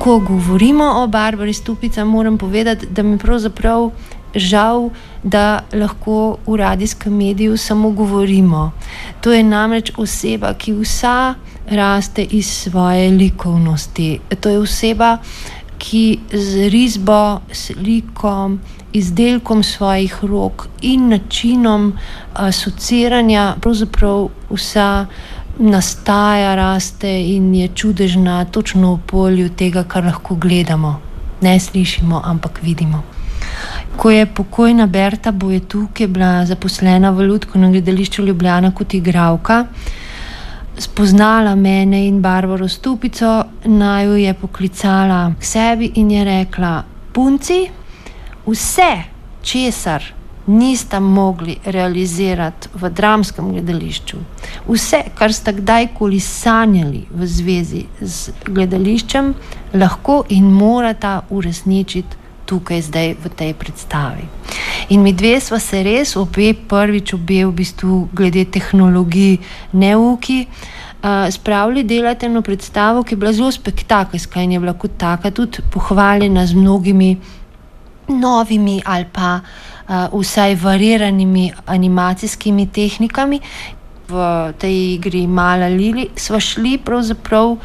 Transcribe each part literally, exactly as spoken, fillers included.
ko govorimo o Barbari Stupica, moram povedati, da mi pravzaprav žal, da lahko v radijskem mediju samo govorimo. To je namreč oseba, ki vsa raste iz svoje likovnosti. To je oseba, ki z risbo, slikom, izdelkom svojih rok in načinom asociranja pravzaprav vsa nastaja, raste in je čudežna točno v polju tega, kar lahko gledamo. Ne slišimo, ampak vidimo. Ko je pokojna Berta Bojetu, ki je bila zaposlena v Lutkovnem gledališču Ljubljana kot igralka, spoznala mene in Barbaro Stupico, naju je poklicala k sebi in je rekla: punci, vse, česar nista mogli realizirati v dramskem gledališču, vse, kar sta kdajkoli sanjali v zvezi z gledališčem, lahko in morata uresničiti tukaj zdaj v tej predstavi. In mi dve sva se res obe prvič, obe v bistvu glede tehnologij neuki, uh, spravili delati eno predstavo, ki je bila zelo spektakelska in je bila kot taka tudi pohvaljena z mnogimi novimi ali pa uh, vsaj variranimi animacijskimi tehnikami. V tej igri Mala Lili sva šli pravzaprav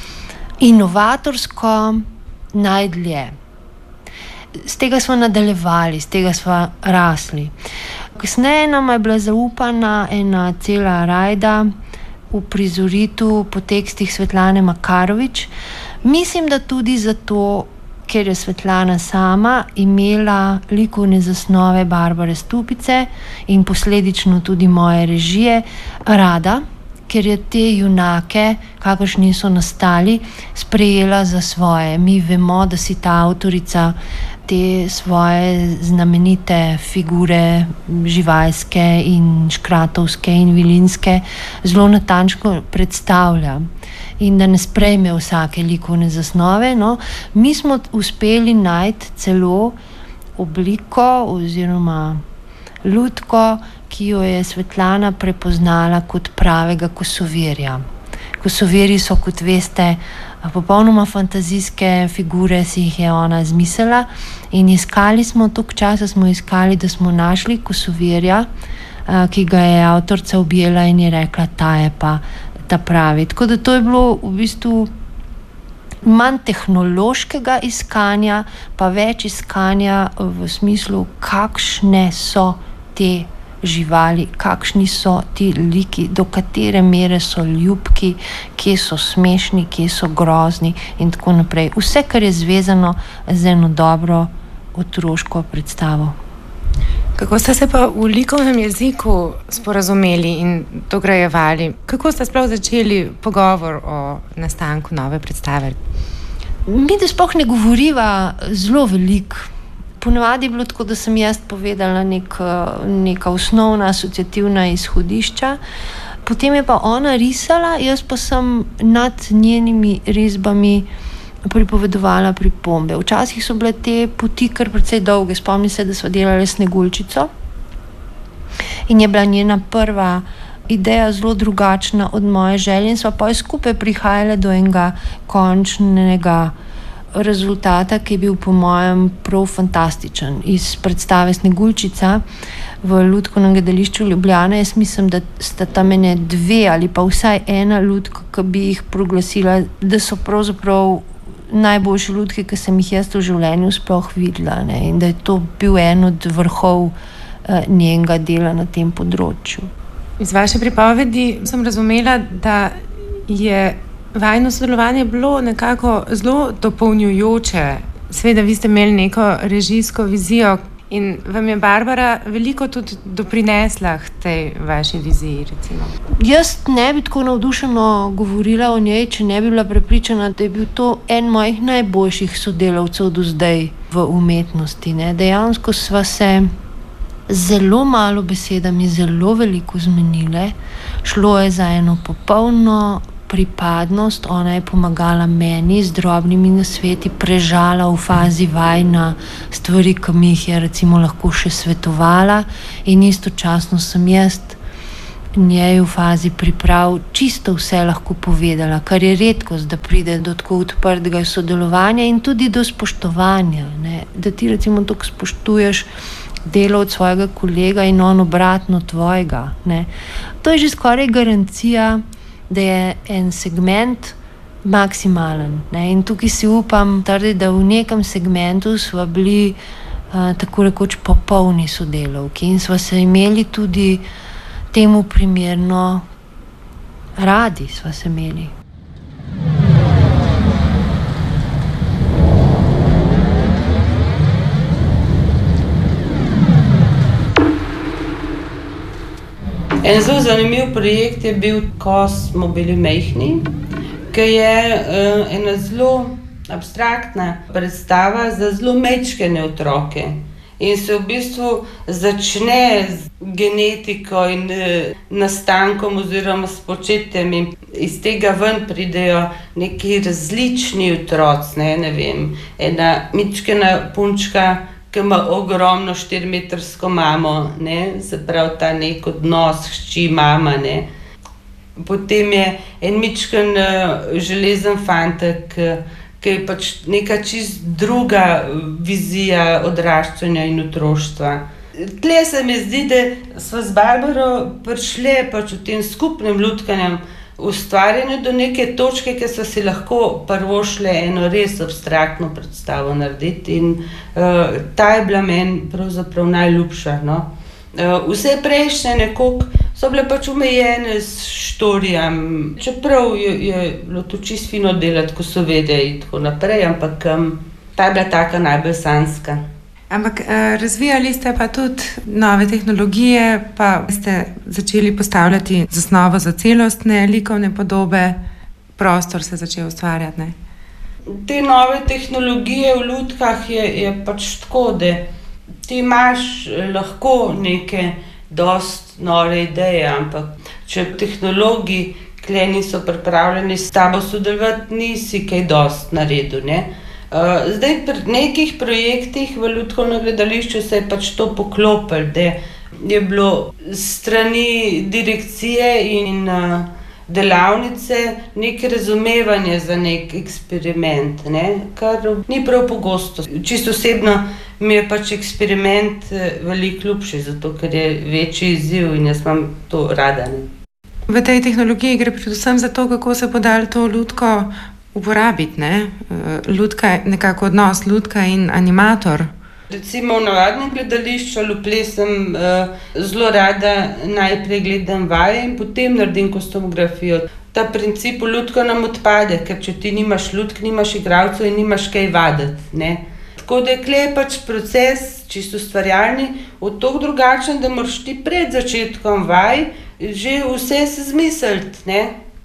inovatorsko najdlje. Z tega smo nadaljevali, z tega smo rasli. Kasneje nam je bila zaupana ena cela rajda v prizoritu po tekstih Svetlane Makarovič. Mislim, da tudi zato, ker je Svetlana sama imela likovne zasnove Barbare Stupice in posledično tudi moje režije rada, ker je te junake, kakršni so nastali, sprejela za svoje. Mi vemo, da si ta avtorica te svoje znamenite figure živalske in škratovske in vilinske zelo natančno predstavlja in da ne sprejme vsake likovne zasnove. No, mi smo uspeli najti celo obliko oziroma lutko, ki jo je Svetlana prepoznala kot pravega kosovirja. Kosoviri so, kot veste, popolnoma fantazijske figure, si jih je ona izmislila in iskali smo, toliko časa smo iskali, da smo našli kosovirja, ki ga je avtorica objela in je rekla, ta je pa ta pravi. Tako da to je bilo v bistvu manj tehnološkega iskanja, pa več iskanja v smislu, kakšne so te živali, kakšni so ti liki, do katere mere so ljubki, kje so smešni, kje so grozni in tako naprej. Vse, kar je zvezano z eno dobro otroško predstavo. Kako ste se pa v likovnem jeziku sporazumeli in dograjevali? Kako ste sploh začeli pogovor o nastanku nove predstave? Mi da sploh ne govoriva zelo veliko. Ponavadi je bilo tako, da sem jaz povedala nek, neka osnovna asociativna izhodišča, potem je pa ona risala, jaz pa sem nad njenimi risbami pripovedovala pripombe. Včasih so bile te poti kar precej dolge. Spomnim se, da sva delali Sneguljčico in je bila njena prva ideja zelo drugačna od moje želje in sva pa skupaj prihajale do enega končnega rezultata, ki je bil po mojem prav fantastičen. Iz predstave Sneguljčica v Lutkovnem gledališču Ljubljana, jaz mislim, da sta tam ene dve ali pa vsaj ena lutka, ki bi jih proglasila, da so pravzaprav najboljše lutke, ki sem jih jaz v življenju sploh videla, ne? In da je to bil en od vrhov uh, njenega dela na tem področju. Iz vaše pripovedi sem razumela, da je vajno sodelovanje bilo nekako zelo dopolnjujoče. Seveda, vi ste imeli neko režijsko vizijo in vam je Barbara veliko tudi doprinesla k tej vaši viziji, recimo. Jaz ne bi tako navdušeno govorila o njej, če ne bi bila prepričana, da je bil to en mojih najboljših sodelavcev do zdaj v umetnosti. Ne? Dejansko sva se zelo malo besedami zelo veliko zmenile. Šlo je za eno popolno pripadnost, ona je pomagala meni z drobnimi nasveti, prežala v fazi vaj na stvari, ki mi jih je recimo lahko še svetovala in istočasno sem jaz njej v fazi priprav čisto vse lahko povedala, kar je redkost, da pride do tako odprtega sodelovanja in tudi do spoštovanja, ne? Da ti recimo tako spoštuješ delo od svojega kolega in on obratno tvojega, ne? To je že skoraj garancija, da je en segment maksimalen, ne? In tukaj si upam trditi, da v nekem segmentu sva bili uh, tako rekoč popolni sodelavki in sva se imeli tudi temu primerno radi, sva se imeli. En zelo zanimiv projekt je bil, ko smo bili majhni, ki je uh, ena zelo abstraktna predstava za zelo majčkene otroke. In se v bistvu začne z genetiko in uh, nastankom oziroma s početjem in iz tega ven pridejo neki različni otroci, ne, ne vem, ena majčkena punčka, ki ima ogromno štirimetrsko mamo, ne, se pravi ta nek odnos hči mama, ne. Potem je en mičken uh, železen fantek, ki je pač neka čist druga vizija odraščanja in otroštva. Tle se mi zdi, da sva z Barbaro prišli pač v tem skupnem lutkanjem ustvarjanju do neke točke, ki so si lahko privoščili eno res abstraktno predstavo narediti in uh, ta je bila meni pravzaprav najljubša, no. Uh, vse prejšnje nekoliko so bile pač omejene s štorijam, čeprav je, je bilo to čisto fino delati, ko so vede in tako naprej, ampak um, ta je bila taka najbolj sanjska. Ampak razvijali ste pa tudi nove tehnologije, pa ste začeli postavljati zasnovo za celostne likovne podobe, prostor se začel ustvarjati, ne? Te nove tehnologije v lutkah je, je pač tako, da ti imaš lahko neke dost nore ideje, ampak če tehnologi kle niso pripravljeni s tabo sodelovati, nisi kaj dost naredil, ne? Uh, zdaj pri nekih projektih v lutkovnem gledališču se je pač to poklopilo, da je bilo strani direkcije in uh, delavnice neko razumevanje za nek eksperiment, ne? Kar ni prav pogosto. Čisto osebno mi je pač eksperiment veliko ljubši, zato ker je večji izziv in jaz imam to rada, ne? V tej tehnologiji gre predvsem za to, kako se bo dalo to lutko uporabiti, ne? Lutka je nekako odnos, lutka in animator. Recimo v navadnem gledališču ali v plesnem uh, zelo rada najprej gledam vaje in potem naredim kostumografijo. Ta princip v lutko nam odpade, ker če ti nimaš lutk, nimaš igralcev in nimaš kaj vaditi, ne? Tako da je kle pač proces, čisto ustvarjalni, od toliko drugačen, da moraš ti pred začetkom vaj že vse se zmisliti, ne?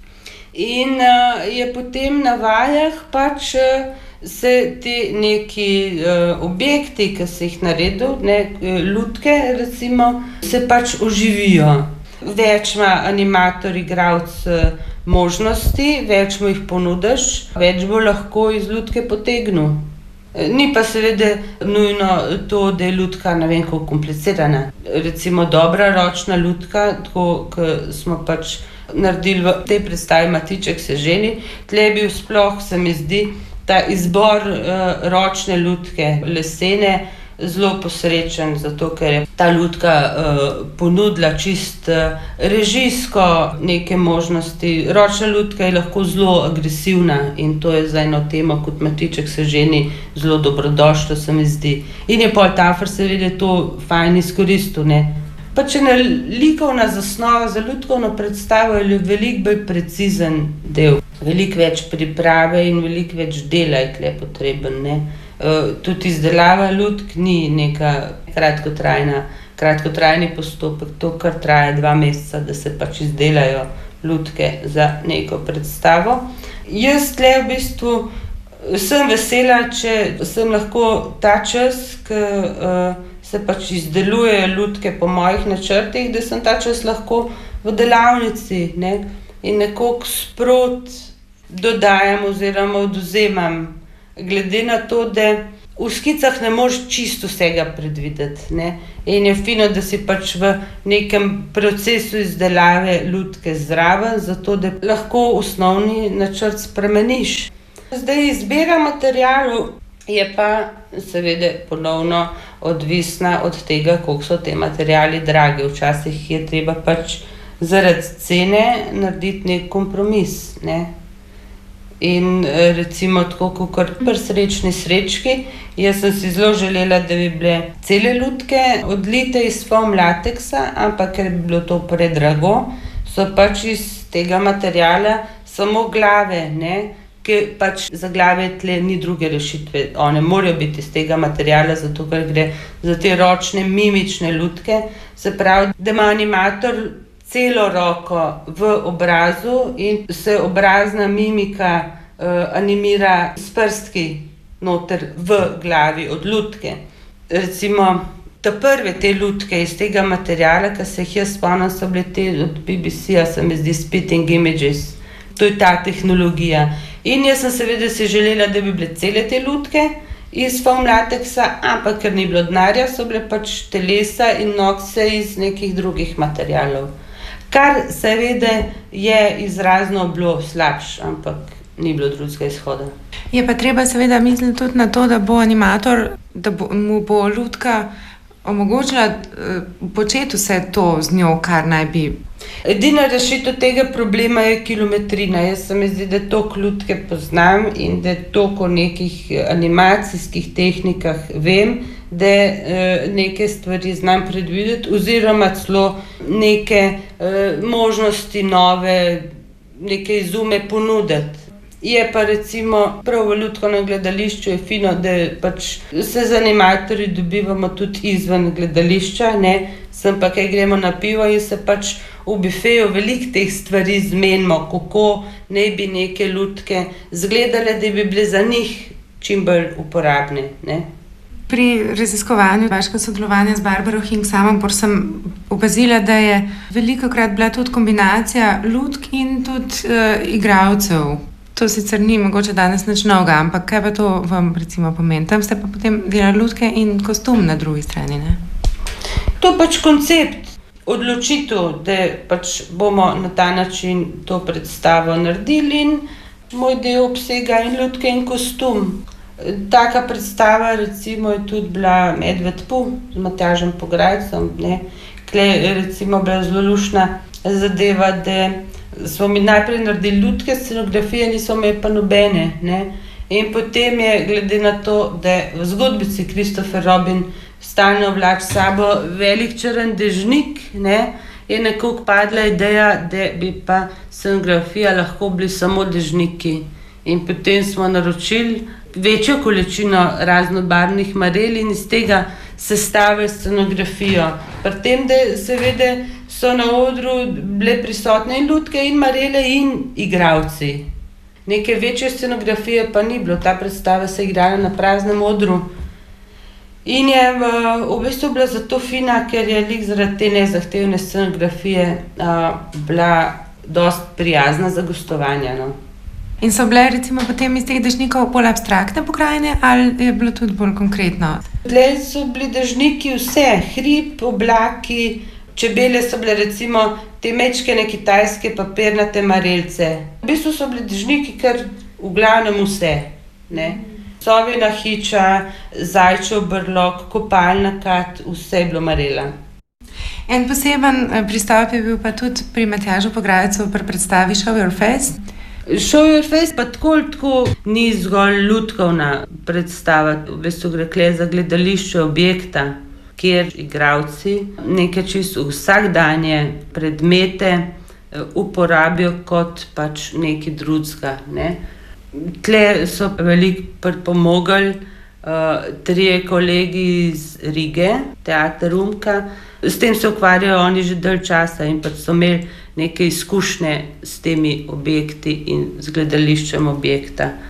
In uh, je potem na vajah pač uh, se ti neki uh, objekti, ki si jih naredil, ne, lutke recimo, se pač oživijo. Več ima animator, igralec uh, možnosti, več mu jih ponudiš, več bo lahko iz lutke potegnil. Ni pa seveda nujno to, da je lutka ne vem kako komplicirana. Recimo dobra ročna lutka, tako kot smo pač naredili v tej predstavi Matiček se ženi, tle je bil sploh, se mi zdi, ta izbor uh, ročne lutke, lesene, zelo posrečen, zato ker je ta lutka uh, ponudila čist uh, režijsko neke možnosti. Ročna lutka je lahko zelo agresivna in to je za eno temo kot Matiček se ženi zelo dobrodošlo, se mi zdi. In je pol Tafr seveda to fajn izkoristil, ne. Pač ena likovna zasnova za lutkovno predstavo je veliko bolj precizen del. Veliko več priprave in veliko več dela je tule potreben, ne. Uh, tudi izdelava lutk ni neka kratkotrajna, kratkotrajni postopek, to kar traja dva meseca, da se pač izdelajo lutke za neko predstavo. Jaz tle v bistvu sem vesela, če sem lahko ta čas, ki uh, se pač izdelujejo lutke po mojih načrtih, da sem ta čas lahko v delavnici, ne, in nekoliko sprot dodajam oziroma odvzemam. Glede na to, da v skicah ne moreš čisto vsega predvideti, ne. In je fino, da si pač v nekem procesu izdelave lutke zraven, zato da lahko osnovni načrt spremeniš. Zdaj, izbira materialov je pa seveda ponovno odvisna od tega, koliko so te materiali dragi. Včasih je treba pač zaradi cene narediti neki kompromis, ne. In recimo tako kakor pri srečni srečki, jaz sem si zelo želela, da bi bile cele lutke odlite iz foam lateksa, ampak ker bi bilo to predrago, so pač iz tega materiala samo glave, ne, ker pač za glave tle ni druge rešitve. One morajo biti iz tega materiala, zato ker gre za te ročne mimične lutke. Se pravi, da ima animator celo roko v obrazu in se obrazna mimika uh, animira s prstki noter v glavi od lutke. Recimo, te prve te lutke iz tega materiala, ki se jih jaz spomnim, so bile te od B B C-ja, se mi zdi Spitting Images. To je ta tehnologija. In jaz sem seveda si želela, da bi bile cele te lutke iz foam lateksa, ampak ker ni bilo denarja, so bile pač telesa in nokse iz nekih drugih materialov. Kar seveda je izrazno bilo slabše, ampak ni bilo drugega izhoda. Je pa treba seveda misliti tudi na to, da bo animator, da bo, mu bo lutka omogočila uh, početi vse to z njo, kar naj bi. Edina rešitev tega problema je kilometrina. Jaz se mi zdi, da toliko lutke poznam in da toliko o nekih animacijskih tehnikah vem, da eh, neke stvari znam predvideti oziroma celo neke eh, možnosti nove, neke izume ponuditi. Je pa recimo prav v lutkovnem gledališču je fino, da pač se z animatorji dobivamo tudi izven gledališča, ne, sem pa kaj gremo na pivo in se pač v bifeju veliko teh stvari zmenimo, kako naj bi neke lutke izgledale, da bi bile za njih čim bolj uporabne, ne. Pri raziskovanju vašega sodelovanja z Barbaro Hing-Samampur sem opazila, da je velikokrat bila tudi kombinacija lutk in tudi uh, igralcev. To sicer ni mogoče danes nič novega, ampak kaj pa to vam recimo pomeni? Tam ste pa potem delali lutke in kostum na drugi strani, ne? To je pač koncept, odločitev, da pač bomo na ta način to predstavo naredili in moj del obsega in lutke in kostum. Taka predstava recimo je tudi bila Medved Pu z Matjažem Pograjcem, ne. Kle je recimo bila zelo luštna zadeva, da smo mi najprej naredili lutke, scenografije niso imeli pa nobene, ne. In potem je, glede na to, da v zgodbici Christopher Robin stalno vlači s sabo velik črn dežnik, ne, je nekako padla ideja, da bi pa scenografija lahko bili samo dežniki. In potem smo naročili večjo količino raznobarvnih marel in iz tega sestavili scenografijo. Pri tem, da seveda so na odru bile prisotne in lutke in marele in igralci. Neke večje scenografije pa ni bilo, ta predstava se je igrala na praznem odru. In je v, v bistvu bila zato fina, ker je lik zaradi te nezahtevne scenografije uh, bila dosti prijazna za gostovanja, no. In so bile recimo potem iz teh dežnikov bolj abstraktne pokrajine ali je bilo tudi bolj konkretno? Tle so bili dežniki vse, hrib, oblaki, čebele so bile recimo te mečkene kitajske papirnate marelce. V bistvu so bili dežniki kar v glavnem vse, ne. Sovina hiča, zajčev brlog, kopalna kat, vse je bilo marela. En poseben pristop je bil pa tudi pri Matjažu Pograjcu pri predstavi Show Your Face. Show Your Face pa tako, tako ni zgolj lutkovna predstava, v bistvu gre kle za gledališče objekta, kjer igralci neke čisto vsakdanje predmete uporabijo kot pač nekaj drugega, ne. Tle so veliko pripomogli uh, trije kolegi iz Rige, Teater Umka. S tem se ukvarjajo oni že dalj časa in pač so imeli neke izkušnje s temi objekti in z gledališčem objekta.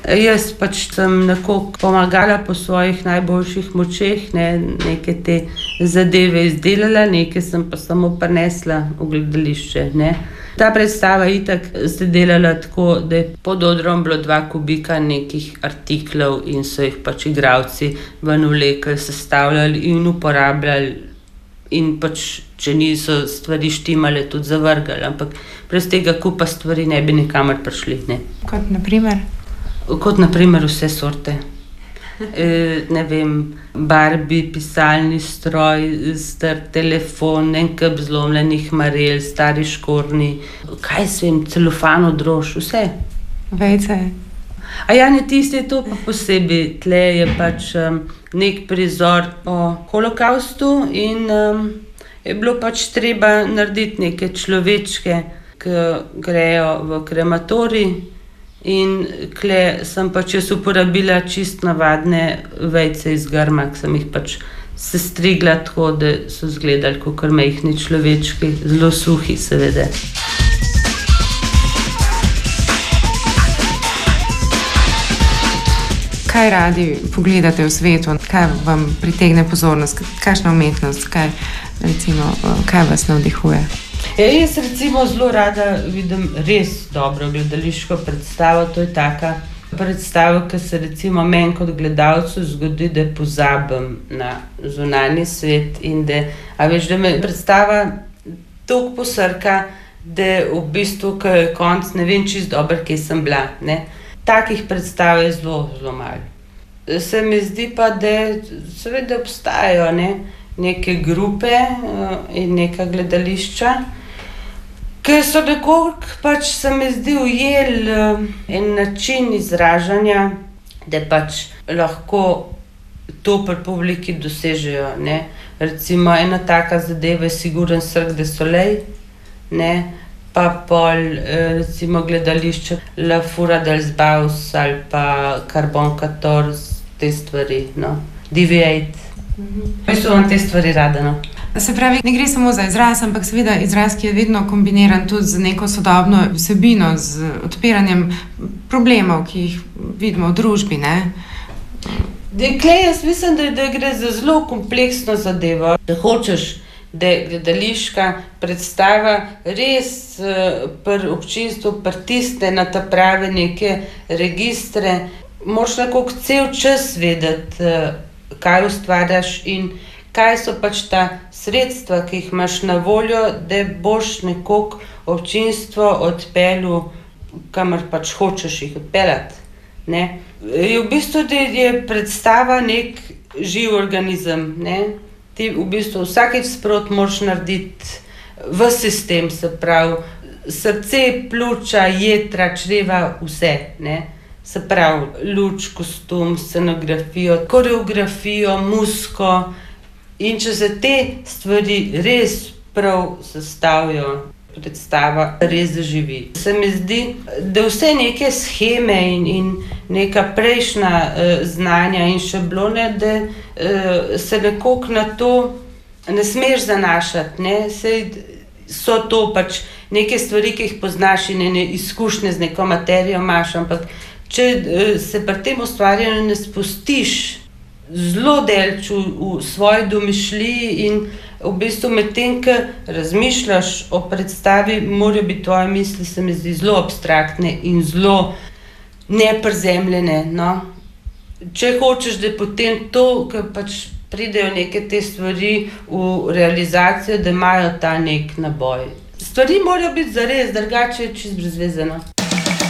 Jaz pač sem nekako pomagala po svojih najboljših močeh, ne, neke te zadeve izdelala, nekaj sem pa samo prinesla v gledališče, ne. Ta predstava itak se delala tako, da je pod odrom bilo dva kubika nekih artiklov in so jih pač igralci ven vlekli, sestavljali in uporabljali in pač, če niso stvari štimale, tudi zavrgli, ampak brez tega kupa stvari ne bi nikamor prišli, ne. Kot na primer? Kot na primer vse sorte. E, ne vem, Barbie, pisalni stroj, star telefon, en kup zlomljenih marel, stari škornji, kaj se vem, celofan odrož, vse. Vejce. A ja, ne, tisti je to pa posebej. Tle je pač um, nek prizor o holokaustu in um, je bilo pač treba narediti neke človečke, ki grejo v krematorij. In kle sem pač jaz uporabila čist navadne vejce iz grma, ki sem jih pač sestrigla tako, da so izgledali kakor majhni človečki, zelo suhi seveda. Kaj radi pogledate v svetu? Kaj vam pritegne pozornost? Kakšna umetnost? Kaj, recimo, kaj vas navdihuje? Ja, jaz recimo zelo rada vidim res dobro gledališko predstavo. To je taka predstava, ki se recimo meni kot gledalcu zgodi, da pozabim na zunanji svet in da, a veš, da me predstava toliko posrka, da v bistvu, ko je konc, ne vem čisto dobro, kje sem bila, ne. Takih predstav je zelo, zelo malo. Se mi zdi pa, da seveda obstajajo, ne, neke grupe in neka gledališča, ki so nekoliko pač, se mi zdi, ujeli en način izražanja, da pač lahko to pri publiki dosežejo, ne. Recimo ena taka zadeva je Siguren Cirque du Soleil, ne, pa pol recimo gledališče La Fura dels Baus ali pa Carbon quatorze, te stvari, no. Deviate. V bistvu imam te stvari rada, no. Se pravi, ne gre samo za izraz, ampak seveda izraz, ki je vedno kombiniran tudi z neko sodobno vsebino, z odpiranjem problemov, ki jih vidimo v družbi, ne? Dekle, jaz mislim, da, da gre za zelo kompleksno zadevo. Da hočeš, da je gledališka predstava res uh, pri občinstvu pritisne na ta prave neke registre, moraš nekako cel čas vedeti, uh, kaj ustvarjaš in kaj so pač ta sredstva, ki jih imaš na voljo, da boš nekako občinstvo odpeljal, kamor pač hočeš jih odpeljati, ne. Je v bistvu, da je predstava nek živ organizem, ne. Ti v bistvu vsakič sproti moraš narediti v sistem, se pravi srce, pljuča, jetra, čreva, vse, ne. Se pravi luč, kostum, scenografijo, koreografijo, muziko. In če se te stvari res prav sestavijo, predstava res zaživi. Se mi zdi, da vse neke sheme in, in neka prejšnja uh, znanja in šablone, da uh, se nekako na to ne smeš zanašati, ne. Sej so to pač neke stvari, ki jih poznaš in ene izkušnje z neko materijo imaš, ampak če uh, se pri tem ustvarjanju ne spustiš zelo daleč v, v svoji domišljiji in v bistvu med tem, ko razmišljaš o predstavi, morajo biti tvoje misli, se mi zdi, zelo abstraktne in zelo neprizemljene, no. Če hočeš, da potem to, ko pač pridejo neke te stvari v realizacijo, da imajo ta nek naboj. Stvari morajo biti zares, drugače je čisto brezvezeno.